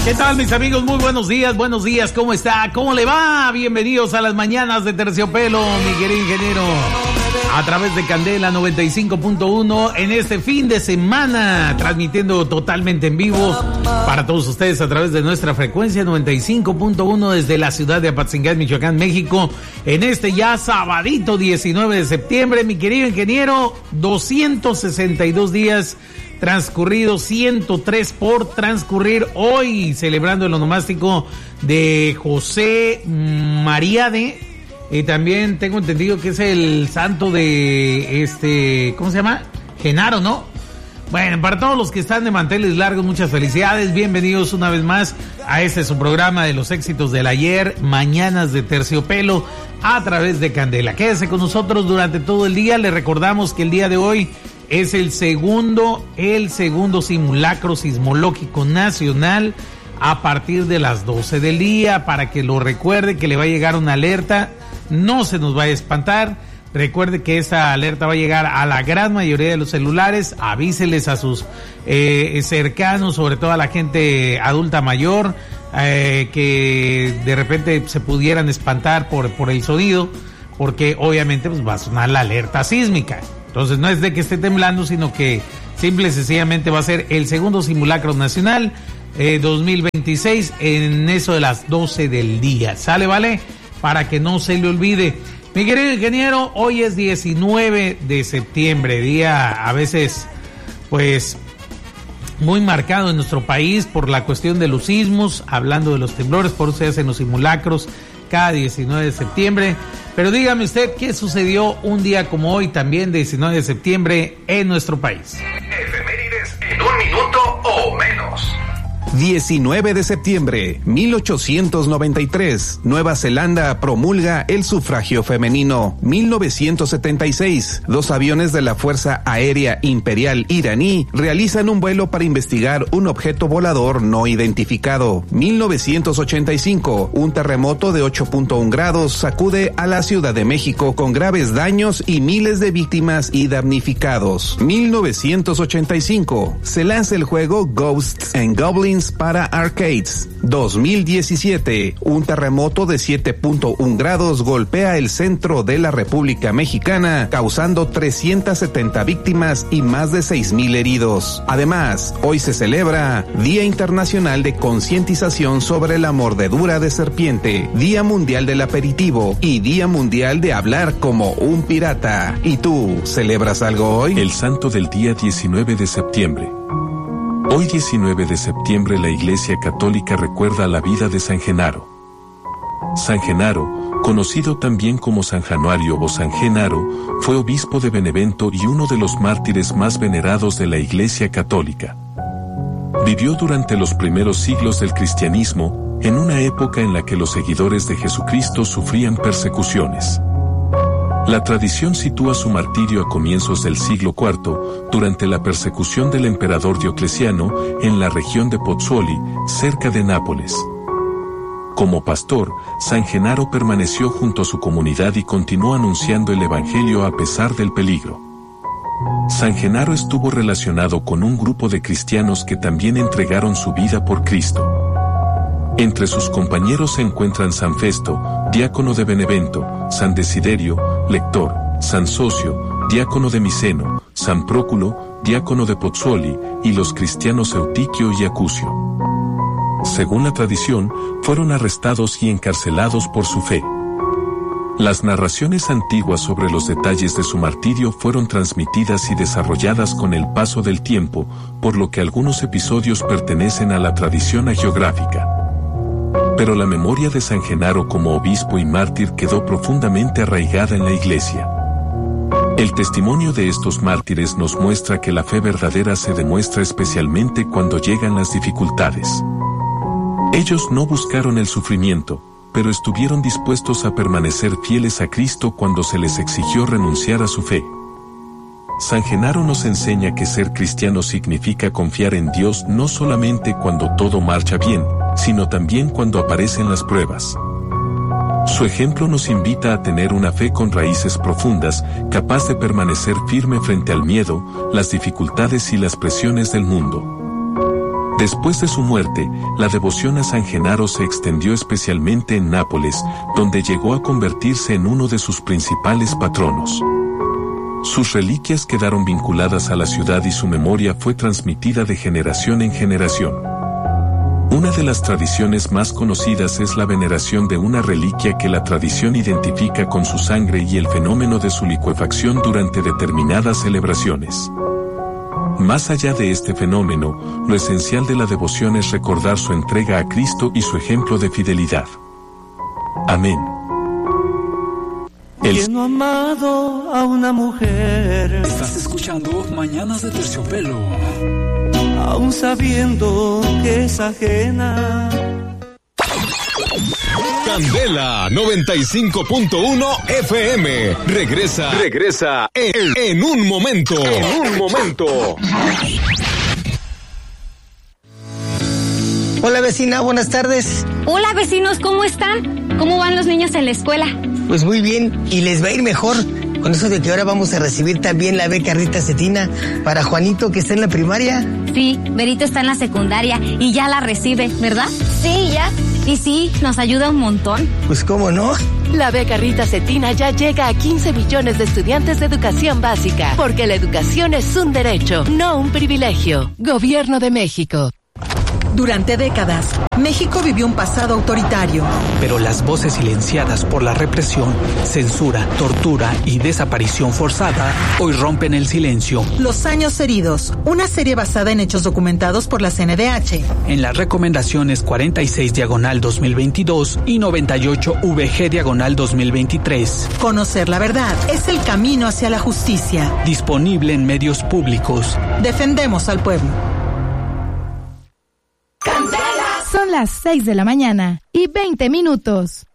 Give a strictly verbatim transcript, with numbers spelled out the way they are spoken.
¿Qué tal, mis amigos? Muy buenos días, buenos días, ¿cómo está? ¿Cómo le va? Bienvenidos a las mañanas de Terciopelo, mi querido ingeniero, a través de Candela noventa y cinco punto uno en este fin de semana, transmitiendo totalmente en vivo para todos ustedes a través de nuestra frecuencia noventa y cinco punto uno desde la ciudad de Apatzingán, Michoacán, México, en este ya sabadito diecinueve de septiembre, mi querido ingeniero, doscientos sesenta y dos días transcurridos, ciento tres por transcurrir hoy, celebrando el onomástico de José Mariade. Y también tengo entendido que es el santo de este, ¿cómo se llama? Genaro, ¿no? Bueno, para todos los que están de manteles largos, muchas felicidades, bienvenidos una vez más a este su programa de los éxitos del ayer, Mañanas de Terciopelo, a través de Candela. Quédese con nosotros durante todo el día, le recordamos que el día de hoy es el segundo, el segundo simulacro sismológico nacional a partir de las doce del día, para que lo recuerde, que le va a llegar una alerta, no se nos vaya a espantar, recuerde que esa alerta va a llegar a la gran mayoría de los celulares, avíseles a sus eh, cercanos, sobre todo a la gente adulta mayor, eh, que de repente se pudieran espantar por, por el sonido, porque obviamente pues va a sonar la alerta sísmica. Entonces no es de que esté temblando, sino que simple y sencillamente va a ser el segundo simulacro nacional eh, dos mil veintiséis en eso de las doce del día. ¿Sale, vale? Para que no se le olvide. Mi querido ingeniero, hoy es diecinueve de septiembre, día a veces pues muy marcado en nuestro país por la cuestión de los sismos, hablando de los temblores, por eso se hacen los simulacros cada diecinueve de septiembre. Pero dígame usted, ¿qué sucedió un día como hoy, también diecinueve de septiembre, en nuestro país? Efemérides en un minuto o menos. diecinueve de septiembre, mil ochocientos noventa y tres, Nueva Zelanda promulga el sufragio femenino. mil novecientos setenta y seis, dos aviones de la Fuerza Aérea Imperial iraní realizan un vuelo para investigar un objeto volador no identificado. mil novecientos ochenta y cinco, un terremoto de ocho punto uno grados sacude a la Ciudad de México con graves daños y miles de víctimas y damnificados. mil novecientos ochenta y cinco, se lanza el juego Ghosts and Goblins para arcades. dos mil diecisiete, un terremoto de siete punto uno grados golpea el centro de la República Mexicana, causando trescientas setenta víctimas y más de seis mil heridos. Además, hoy se celebra Día Internacional de Concientización sobre la Mordedura de Serpiente, Día Mundial del Aperitivo y Día Mundial de Hablar como un Pirata. ¿Y tú, celebras algo hoy? El santo del día diecinueve de septiembre. Hoy diecinueve de septiembre la Iglesia Católica recuerda la vida de San Genaro. San Genaro, conocido también como San Januario o San Genaro, fue obispo de Benevento y uno de los mártires más venerados de la Iglesia Católica. Vivió durante los primeros siglos del cristianismo, en una época en la que los seguidores de Jesucristo sufrían persecuciones. La tradición sitúa su martirio a comienzos del siglo cuarto, durante la persecución del emperador Diocleciano, en la región de Pozzuoli, cerca de Nápoles. Como pastor, San Genaro permaneció junto a su comunidad y continuó anunciando el Evangelio a pesar del peligro. San Genaro estuvo relacionado con un grupo de cristianos que también entregaron su vida por Cristo. Entre sus compañeros se encuentran San Festo, diácono de Benevento, San Desiderio, lector, San Socio, diácono de Miceno, San Próculo, diácono de Pozzuoli, y los cristianos Eutiquio y Acucio. Según la tradición, fueron arrestados y encarcelados por su fe. Las narraciones antiguas sobre los detalles de su martirio fueron transmitidas y desarrolladas con el paso del tiempo, por lo que algunos episodios pertenecen a la tradición hagiográfica. Pero la memoria de San Genaro como obispo y mártir quedó profundamente arraigada en la Iglesia. El testimonio de estos mártires nos muestra que la fe verdadera se demuestra especialmente cuando llegan las dificultades. Ellos no buscaron el sufrimiento, pero estuvieron dispuestos a permanecer fieles a Cristo cuando se les exigió renunciar a su fe. San Genaro nos enseña que ser cristiano significa confiar en Dios no solamente cuando todo marcha bien, sino también cuando aparecen las pruebas. Su ejemplo nos invita a tener una fe con raíces profundas, capaz de permanecer firme frente al miedo, las dificultades y las presiones del mundo. Después de su muerte, la devoción a San Genaro se extendió especialmente en Nápoles, donde llegó a convertirse en uno de sus principales patronos. Sus reliquias quedaron vinculadas a la ciudad y su memoria fue transmitida de generación en generación. Una de las tradiciones más conocidas es la veneración de una reliquia que la tradición identifica con su sangre y el fenómeno de su licuefacción durante determinadas celebraciones. Más allá de este fenómeno, lo esencial de la devoción es recordar su entrega a Cristo y su ejemplo de fidelidad. Amén. El... ¿Quién no ha amado a una mujer? Estás escuchando Mañanas de Terciopelo. Aún sabiendo que es ajena. Candela noventa y cinco punto uno F M. Regresa, regresa en, en un momento. En un momento. Hola vecina, buenas tardes. Hola vecinos, ¿cómo están? ¿Cómo van los niños en la escuela? Pues muy bien, y les va a ir mejor con eso de que ahora vamos a recibir también la beca Rita Cetina para Juanito que está en la primaria. Sí, Berito está en la secundaria y ya la recibe, ¿verdad? Sí, ya. Y sí, nos ayuda un montón. Pues cómo no. La beca Rita Cetina ya llega a quince millones de estudiantes de educación básica, porque la educación es un derecho, no un privilegio. Gobierno de México. Durante décadas, México vivió un pasado autoritario. Pero las voces silenciadas por la represión, censura, tortura y desaparición forzada hoy rompen el silencio. Los años heridos, una serie basada en hechos documentados por la C N D H. En las recomendaciones cuarenta y seis diagonal dos mil veintidós y noventa y ocho V G diagonal dos mil veintitrés. Conocer la verdad es el camino hacia la justicia. Disponible en medios públicos. Defendemos al pueblo. Son las seis de la mañana y veinte minutos.